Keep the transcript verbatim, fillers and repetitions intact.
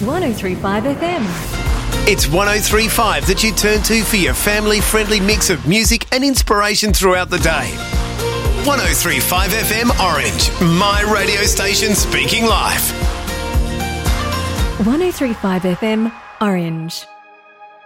one oh three point five F M. It's one oh three point five that you turn to for your family-friendly mix of music and inspiration throughout the day. one oh three point five F M Orange, my radio station speaking live. one oh three point five F M Orange.